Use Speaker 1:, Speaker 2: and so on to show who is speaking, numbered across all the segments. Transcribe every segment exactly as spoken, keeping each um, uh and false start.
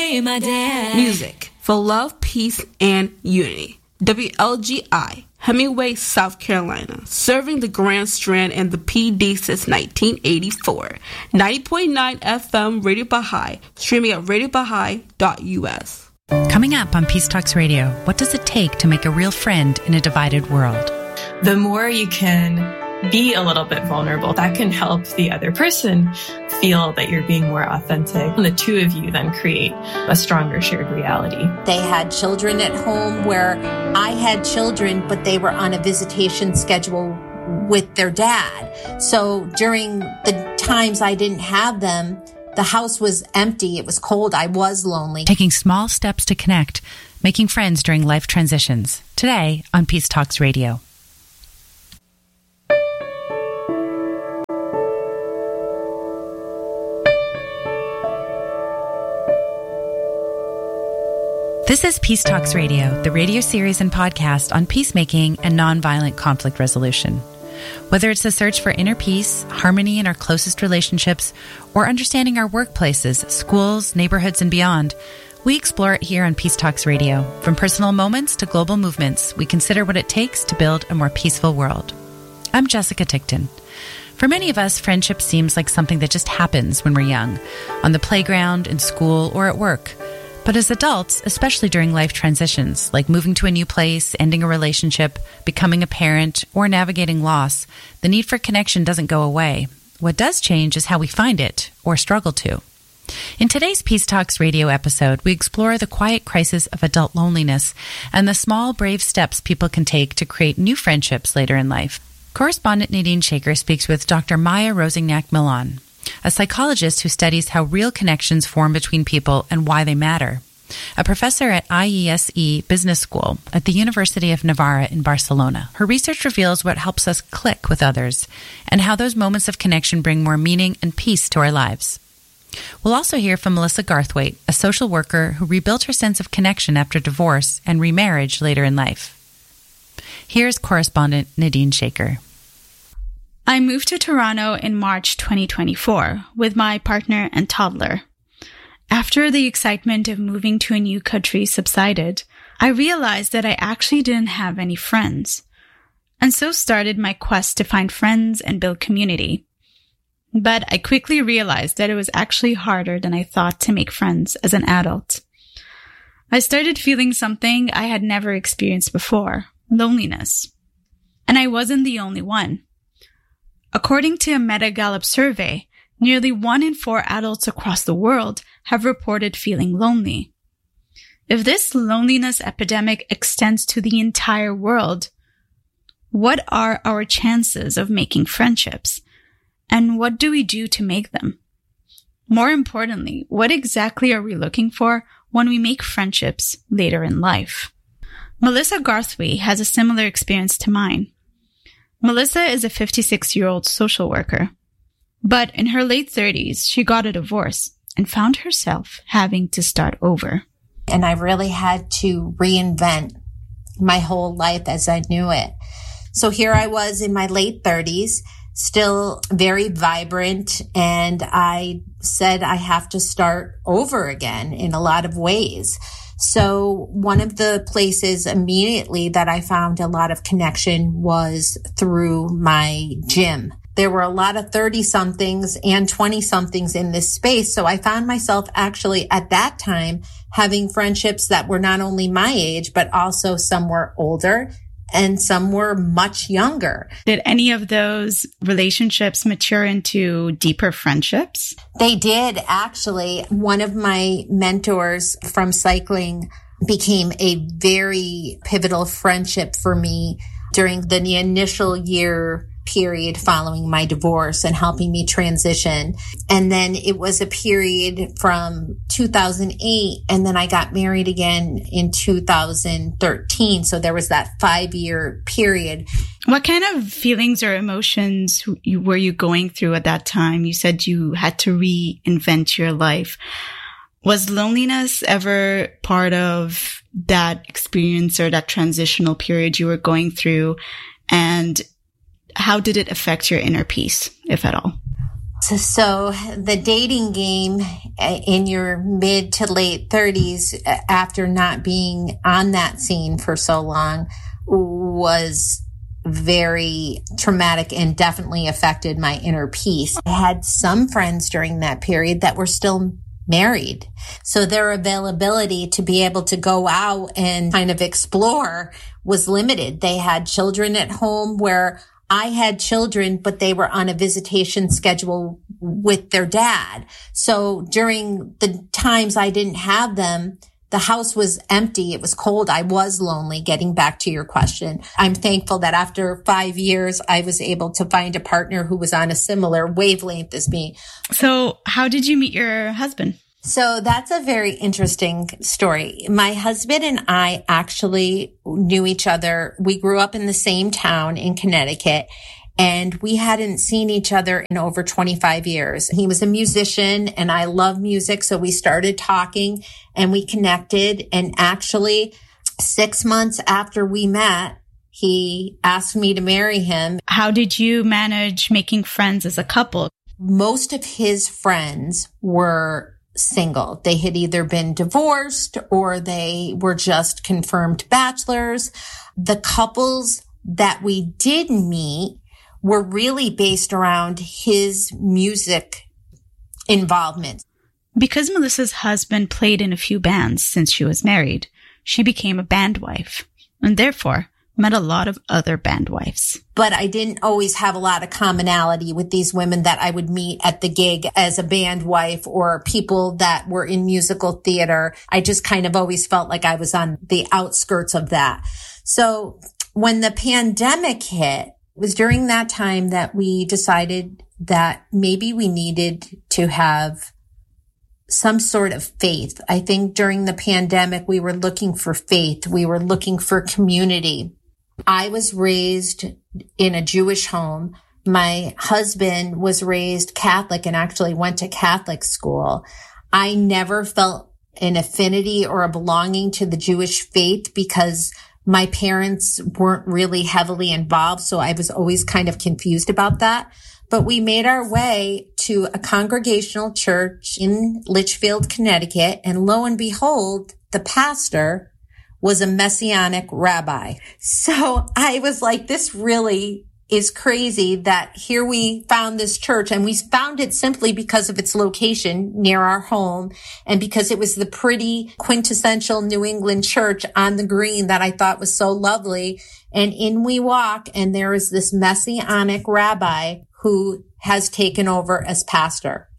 Speaker 1: be my dad.
Speaker 2: Music for love, peace, and unity. W L G I, Hemingway, South Carolina, serving the Grand Strand and the P D since nineteen eighty-four. ninety point nine F M Radio Baha'i, streaming at radio baha'i dot u s.
Speaker 3: Coming up on Peace Talks Radio, what does it take to make a real friend in a divided world?
Speaker 4: The more you can be a little bit vulnerable, that can help the other person feel that you're being more authentic. And the two of you then create a stronger shared reality.
Speaker 5: They had children at home where I had children, but they were on a visitation schedule with their dad. So during the times I didn't have them, the house was empty. It was cold. I was lonely.
Speaker 3: Taking small steps to connect, making friends during life transitions. Today on Peace Talks Radio. This is Peace Talks Radio, the radio series and podcast on peacemaking and nonviolent conflict resolution. Whether it's the search for inner peace, harmony in our closest relationships, or understanding our workplaces, schools, neighborhoods, and beyond, we explore it here on Peace Talks Radio. From personal moments to global movements, we consider what it takes to build a more peaceful world. I'm Jessica Tickton. For many of us, friendship seems like something that just happens when we're young, on the playground, in school, or at work. But as adults, especially during life transitions, like moving to a new place, ending a relationship, becoming a parent, or navigating loss, the need for connection doesn't go away. What does change is how we find it, or struggle to. In today's Peace Talks Radio episode, we explore the quiet crisis of adult loneliness and the small, brave steps people can take to create new friendships later in life. Correspondent Nadine Shaker speaks with Doctor Maya Rosingnac-Millan, a psychologist who studies how real connections form between people and why they matter. A professor at I E S E Business School at the University of Navarra in Barcelona. Her research reveals what helps us click with others and how those moments of connection bring more meaning and peace to our lives. We'll also hear from Melissa Garthwaite, a social worker who rebuilt her sense of connection after divorce and remarriage later in life. Here's correspondent Nadine Shaker.
Speaker 6: I moved to Toronto in March twenty twenty-four with my partner and toddler. After the excitement of moving to a new country subsided, I realized that I actually didn't have any friends, and so started my quest to find friends and build community. But I quickly realized that it was actually harder than I thought to make friends as an adult. I started feeling something I had never experienced before, loneliness. And I wasn't the only one. According to a Meta-Gallup survey, nearly one in four adults across the world have reported feeling lonely. If this loneliness epidemic extends to the entire world, what are our chances of making friendships? And what do we do to make them? More importantly, what exactly are we looking for when we make friendships later in life? Melissa Garthwaite has a similar experience to mine. Melissa is a fifty-six-year-old social worker. But in her late thirties, she got a divorce and found herself having to start over.
Speaker 5: And I really had to reinvent my whole life as I knew it. So here I was in my late thirties, still very vibrant, and I said I have to start over again in a lot of ways. So one of the places immediately that I found a lot of connection was through my gym. There were a lot of thirty-somethings and twenty-somethings in this space. So I found myself actually at that time having friendships that were not only my age, but also some were older and some were much younger.
Speaker 6: Did any of those relationships mature into deeper friendships?
Speaker 5: They did, actually. One of my mentors from cycling became a very pivotal friendship for me during the initial year period following my divorce and helping me transition. And then it was a period from two thousand eight, and then I got married again in two thousand thirteen. So there was that five-year period.
Speaker 6: What kind of feelings or emotions were you going through at that time? You said you had to reinvent your life. Was loneliness ever part of that experience or that transitional period you were going through? And how did it affect your inner peace, if at all?
Speaker 5: So, so the dating game in your mid to late thirties, after not being on that scene for so long, was very traumatic and definitely affected my inner peace. I had some friends during that period that were still married. So their availability to be able to go out and kind of explore was limited. They had children at home where I had children, but they were on a visitation schedule with their dad. So during the times I didn't have them, the house was empty. It was cold. I was lonely, getting back to your question. I'm thankful that after five years, I was able to find a partner who was on a similar wavelength as me.
Speaker 6: So how did you meet your husband?
Speaker 5: So that's a very interesting story. My husband and I actually knew each other. We grew up in the same town in Connecticut, and we hadn't seen each other in over twenty-five years. He was a musician and I love music. So we started talking and we connected. And actually six months after we met, he asked me to marry him.
Speaker 6: How did you manage making friends as a couple?
Speaker 5: Most of his friends were single. They had either been divorced or they were just confirmed bachelors. The couples that we did meet were really based around his music involvement.
Speaker 6: Because Melissa's husband played in a few bands since she was married, she became a band wife and therefore met a lot of other band wives.
Speaker 5: But I didn't always have a lot of commonality with these women that I would meet at the gig as a band wife or people that were in musical theater. I just kind of always felt like I was on the outskirts of that. So when the pandemic hit, it was during that time that we decided that maybe we needed to have some sort of faith. I think during the pandemic, we were looking for faith. We were looking for community. I was raised in a Jewish home. My husband was raised Catholic and actually went to Catholic school. I never felt an affinity or a belonging to the Jewish faith because my parents weren't really heavily involved. So I was always kind of confused about that. But we made our way to a congregational church in Litchfield, Connecticut. And lo and behold, the pastor was a Messianic rabbi. So I was like, this really is crazy that here we found this church, and we found it simply because of its location near our home and because it was the pretty quintessential New England church on the green that I thought was so lovely. And in we walk, and there is this Messianic rabbi who has taken over as pastor.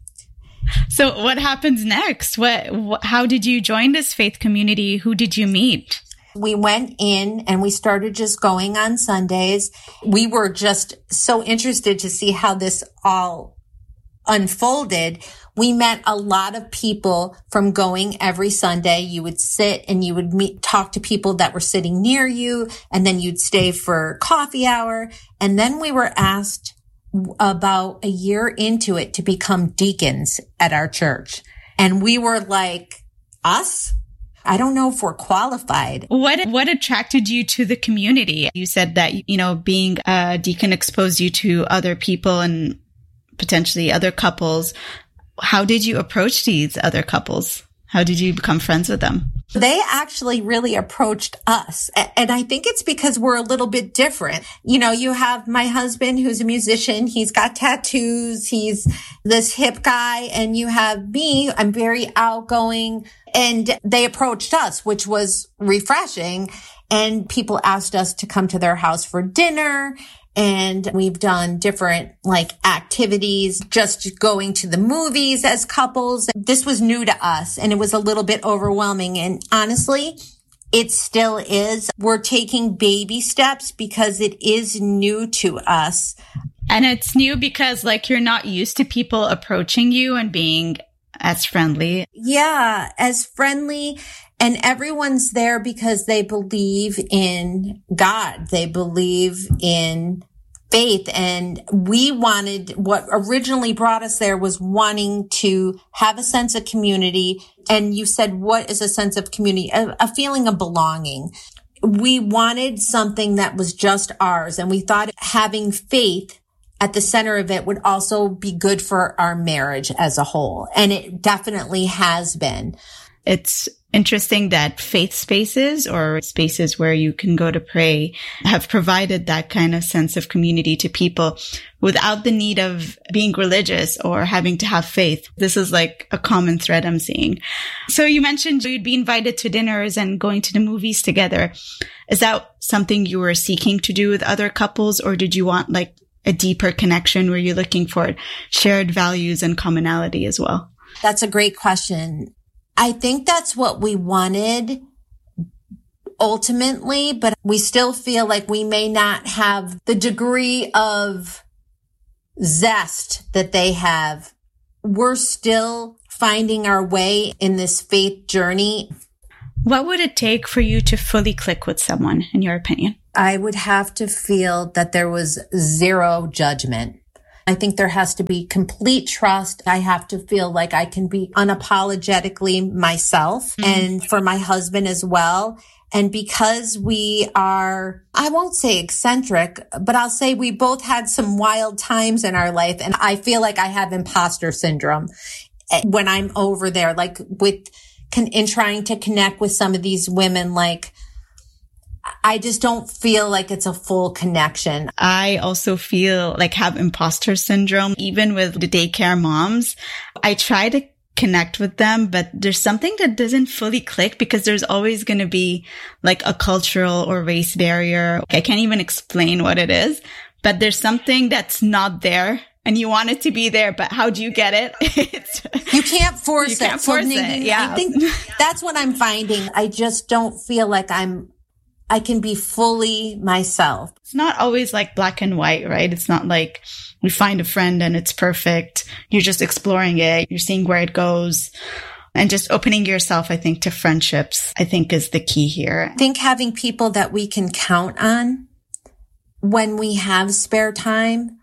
Speaker 6: So what happens next? What, what, how did you join this faith community? Who did you meet?
Speaker 5: We went in and we started just going on Sundays. We were just so interested to see how this all unfolded. We met a lot of people from going every Sunday. You would sit and you would meet, talk to people that were sitting near you, and then you'd stay for coffee hour. And then we were asked about a year into it to become deacons at our church. And we were like, us? I don't know if we're qualified.
Speaker 6: What what attracted you to the community? You said that, you know, being a deacon exposed you to other people and potentially other couples. How did you approach these other couples? How did you become friends with them?
Speaker 5: They actually really approached us. And I think it's because we're a little bit different. You know, you have my husband who's a musician. He's got tattoos. He's this hip guy. And you have me. I'm very outgoing. And they approached us, which was refreshing. And people asked us to come to their house for dinner. And we've done different like activities, just going to the movies as couples. This was new to us and it was a little bit overwhelming. And honestly, it still is. We're taking baby steps because it is new to us.
Speaker 6: And it's new because like you're not used to people approaching you and being as friendly.
Speaker 5: Yeah, as friendly. And everyone's there because they believe in God. They believe in faith. And we wanted, what originally brought us there was wanting to have a sense of community. And you said, what is a sense of community? A, a feeling of belonging. We wanted something that was just ours. And we thought having faith at the center of it would also be good for our marriage as a whole. And it definitely has been.
Speaker 6: It's interesting that faith spaces or spaces where you can go to pray have provided that kind of sense of community to people without the need of being religious or having to have faith. This is like a common thread I'm seeing. So you mentioned you'd be invited to dinners and going to the movies together. Is that something you were seeking to do with other couples, or did you want like a deeper connection where you're looking for shared values and commonality as well?
Speaker 5: That's a great question. I think that's what we wanted ultimately, but we still feel like we may not have the degree of zest that they have. We're still finding our way in this faith journey.
Speaker 6: What would it take for you to fully click with someone, in your opinion?
Speaker 5: I would have to feel that there was zero judgment. I think there has to be complete trust. I have to feel like I can be unapologetically myself, mm-hmm. and for my husband as well. And because we are, I won't say eccentric, but I'll say we both had some wild times in our life. And I feel like I have imposter syndrome when I'm over there, like with, in trying to connect with some of these women, like, I just don't feel like it's a full connection.
Speaker 6: I also feel like have imposter syndrome, even with the daycare moms. I try to connect with them, but there's something that doesn't fully click because there's always going to be like a cultural or race barrier. I can't even explain what it is, but there's something that's not there. And you want it to be there, but how do you get it? It's,
Speaker 5: you can't force
Speaker 6: you
Speaker 5: it.
Speaker 6: Can't force
Speaker 5: so,
Speaker 6: it. Yeah.
Speaker 5: I think that's what I'm finding. I just don't feel like I'm I can be fully myself.
Speaker 6: It's not always like black and white, right? It's not like you find a friend and it's perfect. You're just exploring it. You're seeing where it goes. And just opening yourself, I think, to friendships, I think is the key here.
Speaker 5: I think having people that we can count on when we have spare time,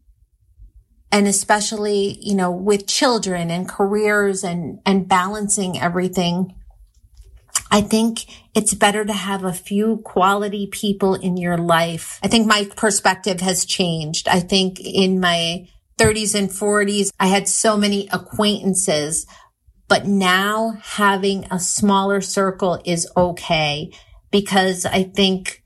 Speaker 5: and especially, you know, with children and careers and, and balancing everything, I think it's better to have a few quality people in your life. I think my perspective has changed. I think in my thirties and forties, I had so many acquaintances, but now having a smaller circle is okay because I think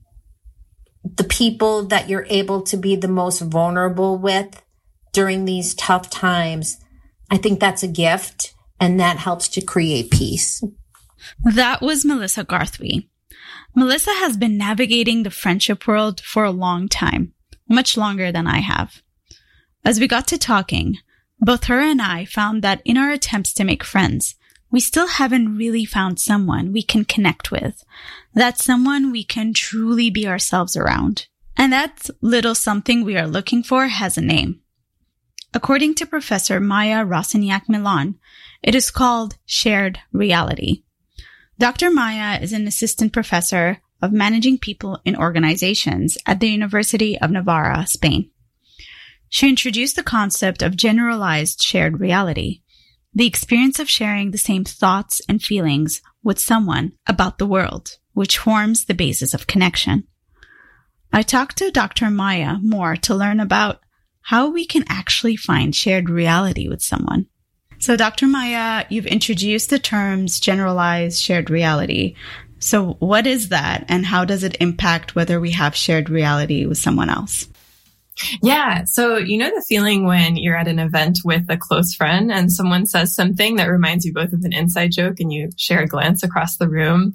Speaker 5: the people that you're able to be the most vulnerable with during these tough times, I think that's a gift and that helps to create peace.
Speaker 6: That was Melissa Garthwe. Melissa has been navigating the friendship world for a long time, much longer than I have. As we got to talking, both her and I found that in our attempts to make friends, we still haven't really found someone we can connect with. That's someone we can truly be ourselves around. And that little something we are looking for has a name. According to Professor Maya Roseniak-Millan, it is called shared reality. Doctor Maya is an assistant professor of managing people in organizations at the University of Navarra, Spain. She introduced the concept of generalized shared reality, the experience of sharing the same thoughts and feelings with someone about the world, which forms the basis of connection. I talked to Doctor Maya more to learn about how we can actually find shared reality with someone. So, Doctor Maya, you've introduced the terms generalized shared reality. So what is that and how does it impact whether we have shared reality with someone else?
Speaker 4: Yeah. So, you know, the feeling when you're at an event with a close friend and someone says something that reminds you both of an inside joke and you share a glance across the room?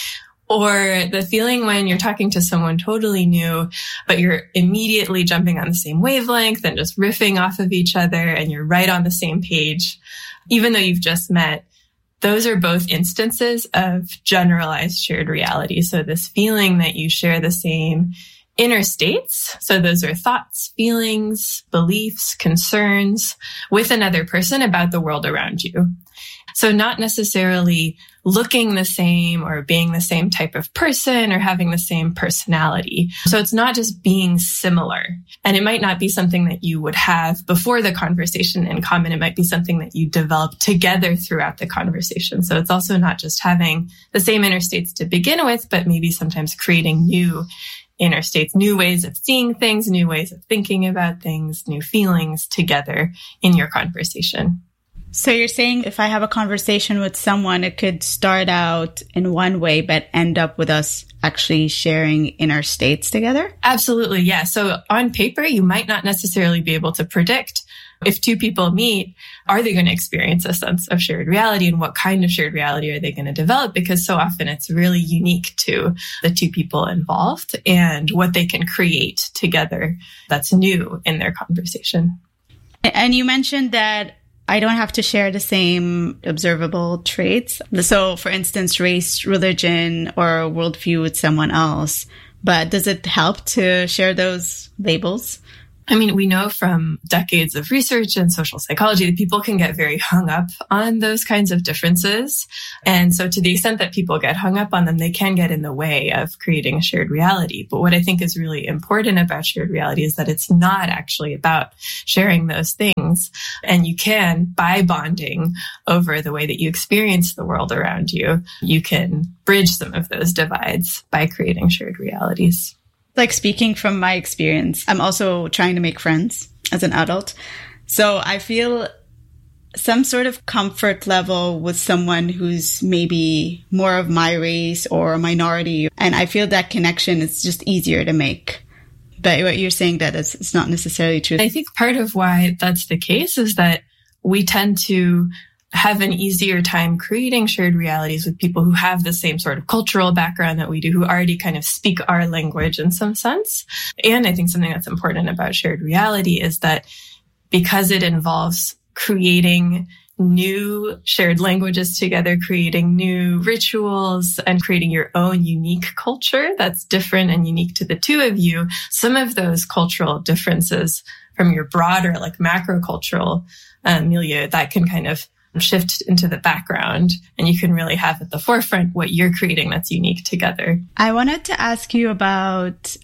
Speaker 4: Or the feeling when you're talking to someone totally new, but you're immediately jumping on the same wavelength and just riffing off of each other and you're right on the same page, even though you've just met. Those are both instances of generalized shared reality. So this feeling that you share the same inner states. So those are thoughts, feelings, beliefs, concerns with another person about the world around you. So not necessarily looking the same or being the same type of person or having the same personality. So it's not just being similar. And it might not be something that you would have before the conversation in common. It might be something that you develop together throughout the conversation. So it's also not just having the same inner states to begin with, but maybe sometimes creating new inner states, new ways of seeing things, new ways of thinking about things, new feelings together in your conversation.
Speaker 6: So you're saying if I have a conversation with someone, it could start out in one way, but end up with us actually sharing inner states together?
Speaker 4: Absolutely, yeah. So on paper, you might not necessarily be able to predict if two people meet, are they going to experience a sense of shared reality, and what kind of shared reality are they going to develop? Because so often it's really unique to the two people involved and what they can create together that's new in their conversation.
Speaker 6: And you mentioned that I don't have to share the same observable traits. So, for instance, race, religion, or worldview with someone else. But does it help to share those labels?
Speaker 4: I mean, we know from decades of research in social psychology that people can get very hung up on those kinds of differences. And so to the extent that people get hung up on them, they can get in the way of creating a shared reality. But what I think is really important about shared reality is that it's not actually about sharing those things. And you can, by bonding over the way that you experience the world around you, you can bridge some of those divides by creating shared realities.
Speaker 6: Like, speaking from my experience, I'm also trying to make friends as an adult. So I feel some sort of comfort level with someone who's maybe more of my race or a minority. And I feel that connection is just easier to make. But what you're saying, that it's, it's not necessarily true.
Speaker 4: I think part of why that's the case is that we tend to have an easier time creating shared realities with people who have the same sort of cultural background that we do, who already kind of speak our language in some sense. And I think something that's important about shared reality is that because it involves creating new shared languages together, creating new rituals, and creating your own unique culture that's different and unique to the two of you, some of those cultural differences from your broader, like macro cultural uh, milieu, that can kind of shift into the background, and you can really have at the forefront what you're creating that's unique together.
Speaker 6: I wanted to ask you about,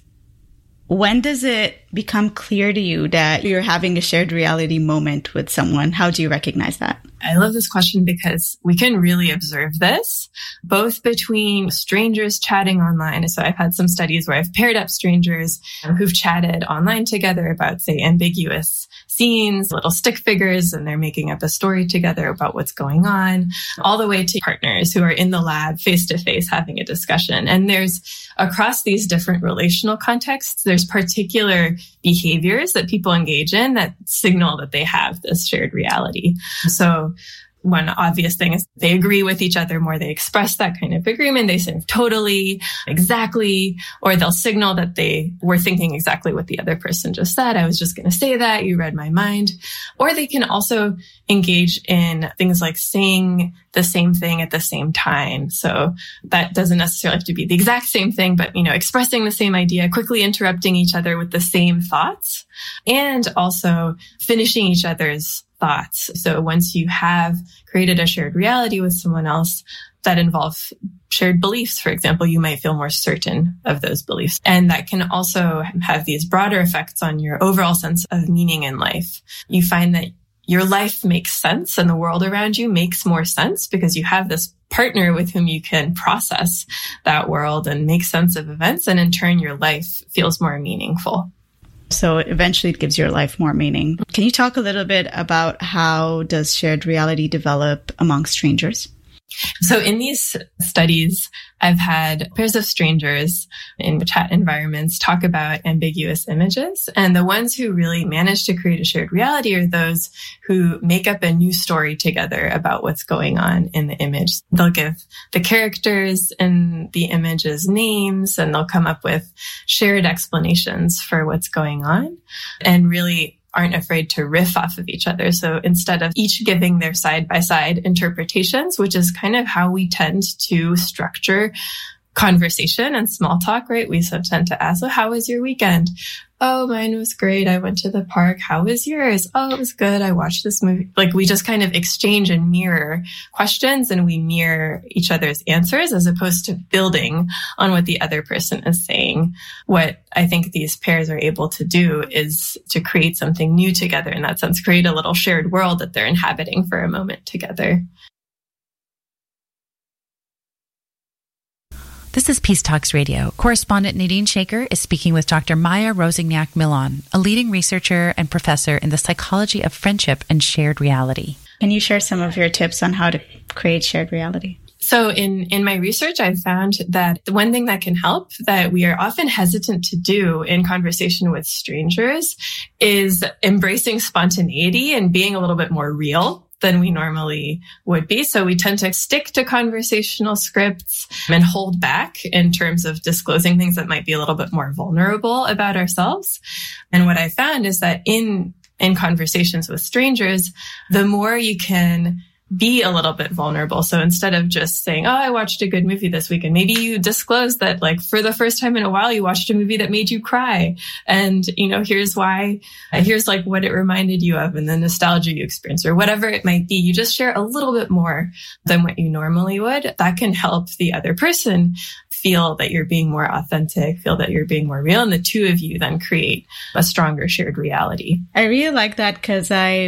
Speaker 6: when does it become clear to you that you're having a shared reality moment with someone? How do you recognize that?
Speaker 4: I love this question because we can really observe this both between strangers chatting online. So I've had some studies where I've paired up strangers who've chatted online together about, say, ambiguous scenes, little stick figures, and they're making up a story together about what's going on, all the way to partners who are in the lab face to face having a discussion. And there's, across these different relational contexts, there's particular behaviors that people engage in that signal that they have this shared reality. So one obvious thing is they agree with each other more. They express that kind of agreement. They say totally, exactly, or they'll signal that they were thinking exactly what the other person just said. I was just going to say that. You read my mind. Or they can also engage in things like saying the same thing at the same time. So that doesn't necessarily have to be the exact same thing, but, you know, expressing the same idea, quickly interrupting each other with the same thoughts, and also finishing each other's thoughts. So once you have created a shared reality with someone else that involve shared beliefs, for example, you might feel more certain of those beliefs. And that can also have these broader effects on your overall sense of meaning in life. You find that your life makes sense and the world around you makes more sense because you have this partner with whom you can process that world and make sense of events. And in turn, your life feels more meaningful.
Speaker 6: So eventually it gives your life more meaning. Can you talk a little bit about how does shared reality develop among strangers?
Speaker 4: So in these studies, I've had pairs of strangers in chat environments talk about ambiguous images. And the ones who really manage to create a shared reality are those who make up a new story together about what's going on in the image. They'll give the characters in the images names, and they'll come up with shared explanations for what's going on, and really aren't afraid to riff off of each other. So instead of each giving their side-by-side interpretations, which is kind of how we tend to structure conversation and small talk, right? We so tend to ask, well, how was your weekend? Oh, mine was great. I went to the park. How was yours? Oh, it was good. I watched this movie. Like, we just kind of exchange and mirror questions, and we mirror each other's answers as opposed to building on what the other person is saying. What I think these pairs are able to do is to create something new together, in that sense, create a little shared world that they're inhabiting for a moment together.
Speaker 3: This is Peace Talks Radio. Correspondent Nadine Shaker is speaking with Doctor Maya Rosignac-Millon, a leading researcher and professor in the psychology of friendship and shared reality.
Speaker 6: Can you share some of your tips on how to create shared reality?
Speaker 4: So in, in my research, I've found that the one thing that can help that we are often hesitant to do in conversation with strangers is embracing spontaneity and being a little bit more real than we normally would be. So we tend to stick to conversational scripts and hold back in terms of disclosing things that might be a little bit more vulnerable about ourselves. And what I found is that in, in conversations with strangers, the more you can be a little bit vulnerable. So instead of just saying, oh, I watched a good movie this weekend, maybe you disclose that, like, for the first time in a while, you watched a movie that made you cry. And, you know, here's why, here's like what it reminded you of and the nostalgia you experienced or whatever it might be. You just share a little bit more than what you normally would. That can help the other person feel that you're being more authentic, feel that you're being more real. And the two of you then create a stronger shared reality.
Speaker 6: I really like that because I